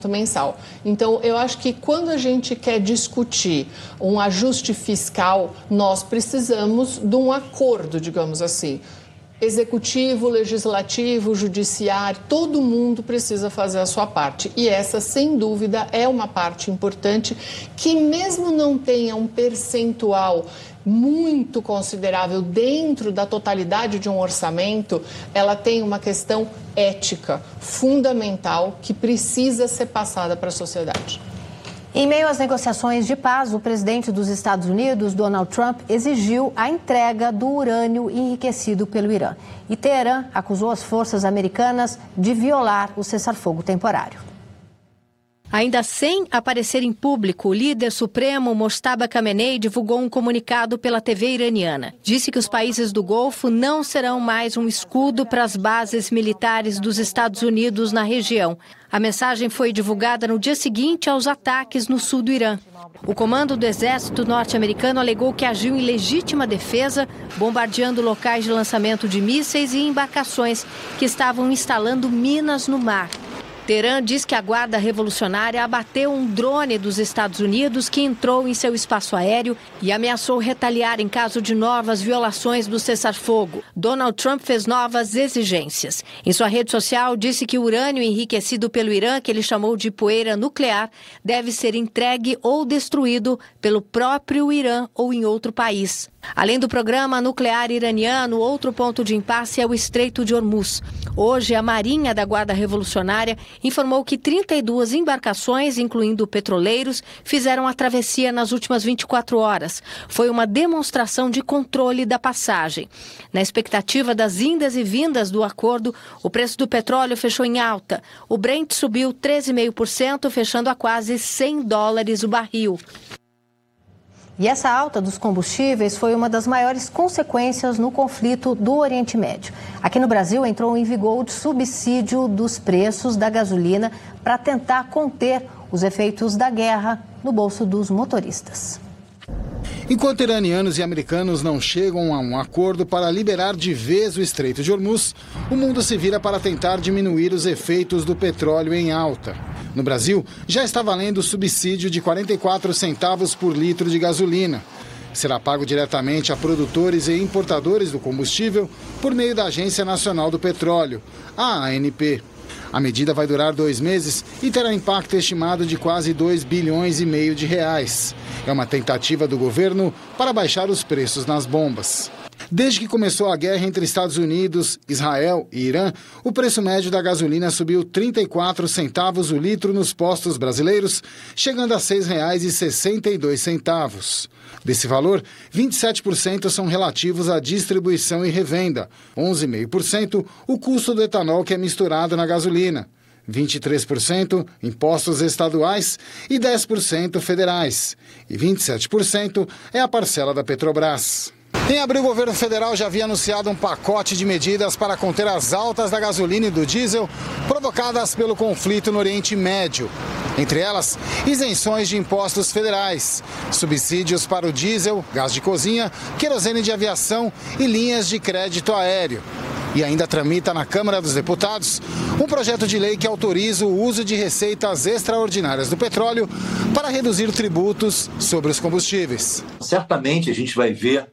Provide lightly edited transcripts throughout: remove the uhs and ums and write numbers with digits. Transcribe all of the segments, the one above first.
mensal. Então, eu acho que quando a gente quer discutir um ajuste fiscal, nós precisamos de um acordo, digamos assim. Executivo, legislativo, judiciário, todo mundo precisa fazer a sua parte. E essa, sem dúvida, é uma parte importante que, mesmo não tenha um percentual muito considerável dentro da totalidade de um orçamento, ela tem uma questão ética fundamental que precisa ser passada para a sociedade. Em meio às negociações de paz, o presidente dos Estados Unidos, Donald Trump, exigiu a entrega do urânio enriquecido pelo Irã. E Teherã acusou as forças americanas de violar o cessar-fogo temporário. Ainda sem aparecer em público, o líder supremo Mojtaba Khamenei divulgou um comunicado pela TV iraniana. Disse que os países do Golfo não serão mais um escudo para as bases militares dos Estados Unidos na região. A mensagem foi divulgada no dia seguinte aos ataques no sul do Irã. O comando do exército norte-americano alegou que agiu em legítima defesa, bombardeando locais de lançamento de mísseis e embarcações que estavam instalando minas no mar. Teherã diz que a Guarda Revolucionária abateu um drone dos Estados Unidos que entrou em seu espaço aéreo e ameaçou retaliar em caso de novas violações do cessar-fogo. Donald Trump fez novas exigências. Em sua rede social, disse que o urânio enriquecido pelo Irã, que ele chamou de poeira nuclear, deve ser entregue ou destruído pelo próprio Irã ou em outro país. Além do programa nuclear iraniano, outro ponto de impasse é o Estreito de Hormuz. Hoje, a Marinha da Guarda Revolucionária informou que 32 embarcações, incluindo petroleiros, fizeram a travessia nas últimas 24 horas. Foi uma demonstração de controle da passagem. Na expectativa das indas e vindas do acordo, o preço do petróleo fechou em alta. O Brent subiu 13,5%, fechando a quase $100 o barril. E essa alta dos combustíveis foi uma das maiores consequências no conflito do Oriente Médio. Aqui no Brasil entrou em vigor o subsídio dos preços da gasolina para tentar conter os efeitos da guerra no bolso dos motoristas. Enquanto iranianos e americanos não chegam a um acordo para liberar de vez o Estreito de Hormuz, o mundo se vira para tentar diminuir os efeitos do petróleo em alta. No Brasil, já está valendo o subsídio de 44 centavos por litro de gasolina. Será pago diretamente a produtores e importadores do combustível por meio da Agência Nacional do Petróleo, a ANP. A medida vai durar 2 meses e terá impacto estimado de quase 2,5 bilhões de reais. É uma tentativa do governo para baixar os preços nas bombas. Desde que começou a guerra entre Estados Unidos, Israel e Irã, o preço médio da gasolina subiu 34 centavos o litro nos postos brasileiros, chegando a R$ 6,62. Desse valor, 27% são relativos à distribuição e revenda, 11,5% o custo do etanol que é misturado na gasolina, 23% impostos estaduais e 10% federais, e 27% é a parcela da Petrobras. Em abril, o governo federal já havia anunciado um pacote de medidas para conter as altas da gasolina e do diesel provocadas pelo conflito no Oriente Médio. Entre elas, isenções de impostos federais, subsídios para o diesel, gás de cozinha, querosene de aviação e linhas de crédito aéreo. E ainda tramita na Câmara dos Deputados um projeto de lei que autoriza o uso de receitas extraordinárias do petróleo para reduzir tributos sobre os combustíveis. Certamente a gente vai ver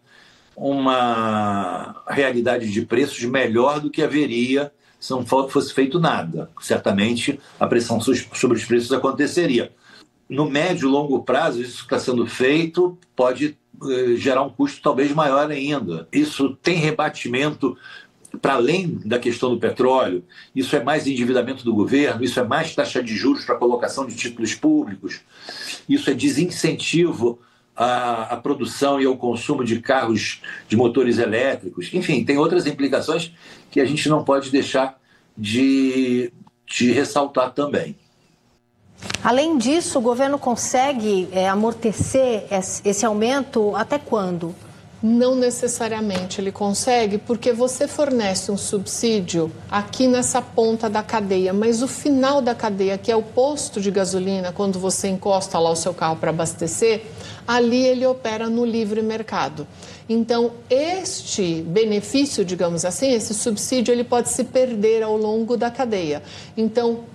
uma realidade de preços melhor do que haveria se não fosse feito nada. Certamente a pressão sobre os preços aconteceria. No médio e longo prazo, isso que está sendo feito pode gerar um custo talvez maior ainda. Isso tem rebatimento para além da questão do petróleo, isso é mais endividamento do governo, isso é mais taxa de juros para colocação de títulos públicos, isso é desincentivo à produção e ao consumo de carros de motores elétricos. Enfim, tem outras implicações que a gente não pode deixar de ressaltar também. Além disso, o governo consegue amortecer esse aumento até quando? Não necessariamente ele consegue, porque você fornece um subsídio aqui nessa ponta da cadeia, mas o final da cadeia, que é o posto de gasolina, quando você encosta lá o seu carro para abastecer, ali ele opera no livre mercado. Então, este benefício, digamos assim, esse subsídio, ele pode se perder ao longo da cadeia. Então,